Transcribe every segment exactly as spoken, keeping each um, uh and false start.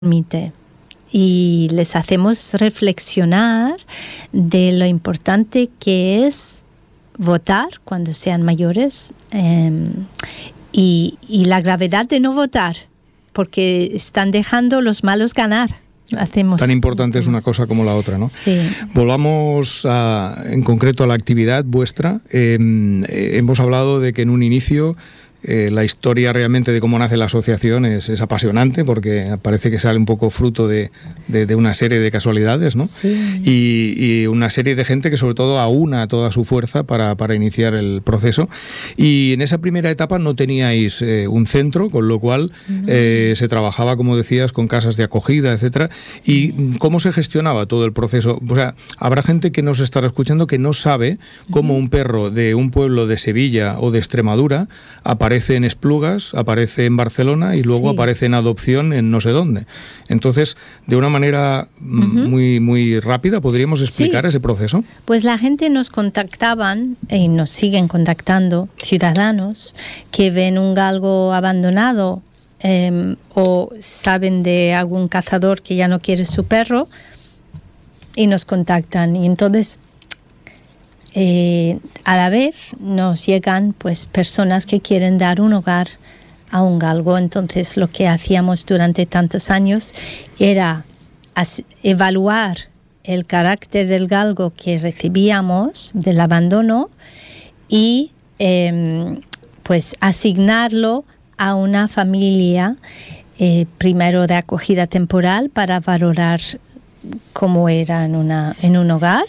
permite. Y les hacemos reflexionar de lo importante que es votar cuando sean mayores eh, y, y la gravedad de no votar, porque están dejando los malos ganar. Hacemos, Tan importante hacemos. es una cosa como la otra, ¿no? Sí. Volvamos a, en concreto a la actividad vuestra. Eh, eh, hemos hablado de que en un inicio Eh, la historia realmente de cómo nace la asociación es, es apasionante, porque parece que sale un poco fruto de, de, de una serie de casualidades, ¿no? Sí. Y, y una serie de gente que sobre todo aúna toda su fuerza para, para iniciar el proceso. Y en esa primera etapa no teníais eh, un centro, con lo cual no. eh, se trabajaba, como decías, con casas de acogida, etcétera. ¿Y cómo se gestionaba todo el proceso? O sea, habrá gente que nos estará escuchando que no sabe cómo un perro de un pueblo de Sevilla o de Extremadura aparece aparece en Esplugas, aparece en Barcelona y luego sí. aparece en adopción en no sé dónde. Entonces, de una manera uh-huh. muy, muy rápida, ¿podríamos explicar sí. ese proceso? Pues la gente nos contactaban y nos siguen contactando, ciudadanos que ven un galgo abandonado eh, o saben de algún cazador que ya no quiere su perro y nos contactan. Y entonces Eh, a la vez nos llegan pues personas que quieren dar un hogar a un galgo. Entonces lo que hacíamos durante tantos años era as- evaluar el carácter del galgo que recibíamos del abandono y eh, pues asignarlo a una familia eh, primero de acogida temporal para valorar cómo era en, una, en un hogar,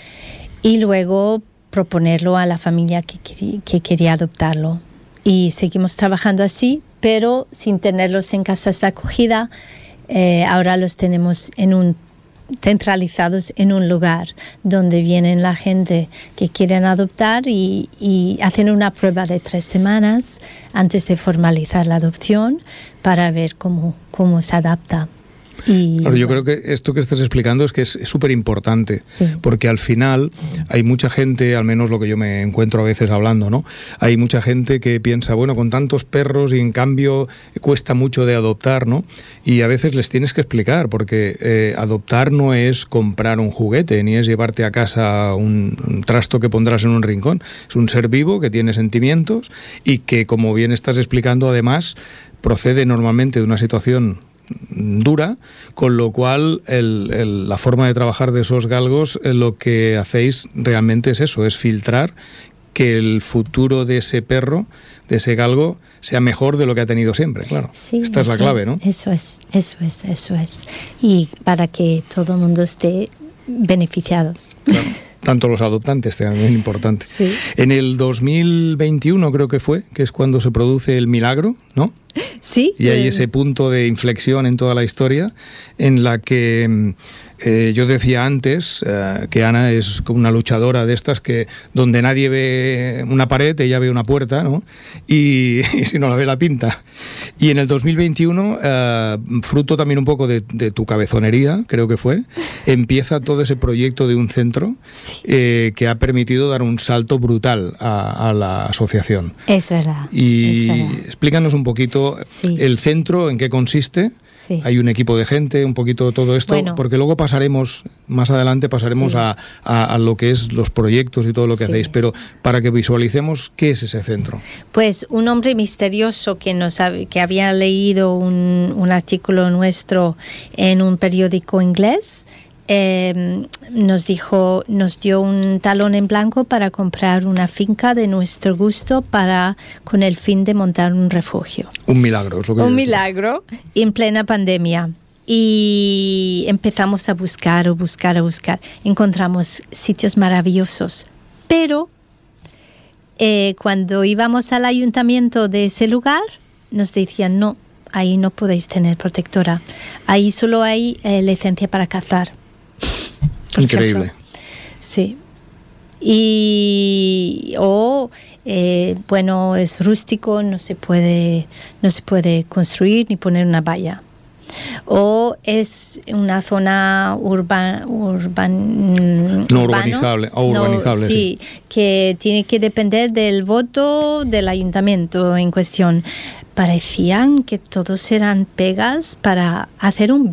y luego proponerlo a la familia que, quería, que quería adoptarlo. Y seguimos trabajando así, pero sin tenerlos en casas de acogida. Eh, ahora los tenemos en un, centralizados en un lugar donde vienen la gente que quieren adoptar y, y hacen una prueba de tres semanas antes de formalizar la adopción para ver cómo, cómo se adapta. Y, claro, yo creo que esto que estás explicando es que es súper importante, sí. porque al final hay mucha gente, al menos lo que yo me encuentro a veces hablando, ¿no? Hay mucha gente que piensa, bueno, con tantos perros y en cambio cuesta mucho de adoptar, ¿no? Y a veces les tienes que explicar, porque eh, adoptar no es comprar un juguete, ni es llevarte a casa un, un trasto que pondrás en un rincón. Es un ser vivo que tiene sentimientos y que, como bien estás explicando, además procede normalmente de una situación dura, con lo cual el, el, la forma de trabajar de esos galgos, eh, lo que hacéis realmente es eso, es filtrar que el futuro de ese perro, de ese galgo, sea mejor de lo que ha tenido siempre, claro. Sí, esta es la clave, ¿no? Eso es, eso es, eso es. Y para que todo el mundo esté beneficiados. Claro. Tanto los adoptantes, también importante. Sí. En el dos mil veintiuno creo que fue, que es cuando se produce el milagro, ¿no? Sí. Y hay ese punto de inflexión en toda la historia en la que eh, yo decía antes eh, que Ana es como una luchadora de estas que donde nadie ve una pared, ella ve una puerta, ¿no? Y, y si no la ve, la pinta. Y en el dos mil veintiuno, eh, fruto también un poco de, de tu cabezonería, creo que fue, empieza todo ese proyecto de un centro sí. eh, que ha permitido dar un salto brutal a, a la asociación. Es verdad. Y es verdad. Explícanos un poquito sí. el centro, en qué consiste. Sí. Hay un equipo de gente, un poquito todo esto, bueno, porque luego pasaremos, más adelante pasaremos sí. a, a, a lo que es los proyectos y todo lo que sí. hacéis, pero para que visualicemos qué es ese centro. Pues un hombre misterioso que, nos, que había leído un, un artículo nuestro en un periódico inglés, Eh, nos dijo, nos dio un talón en blanco para comprar una finca de nuestro gusto para con el fin de montar un refugio. Un milagro, es lo que Un yo milagro en plena pandemia. Y empezamos a buscar, a buscar, a buscar. Encontramos sitios maravillosos, pero eh, cuando íbamos al ayuntamiento de ese lugar, nos decían no, ahí no podéis tener protectora, ahí solo hay eh, licencia para cazar. Increíble. Sí. Y o eh, bueno, es rústico, no se puede no se puede construir ni poner una valla. O es una zona urban, urban no urbanizable, o urbanizable, no, sí, sí, que tiene que depender del voto del ayuntamiento en cuestión. parecían que todos eran pegas para hacer un